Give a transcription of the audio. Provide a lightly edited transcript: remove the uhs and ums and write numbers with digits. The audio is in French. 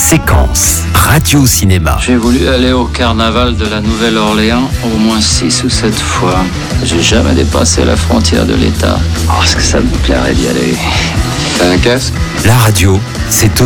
Séquence Radio-Cinéma. J'ai voulu aller au carnaval de la Nouvelle-Orléans au moins 6 ou 7 fois. J'ai jamais dépassé la frontière de l'État. Oh, est-ce que ça me plairait d'y aller? T'as un casque? La radio, c'est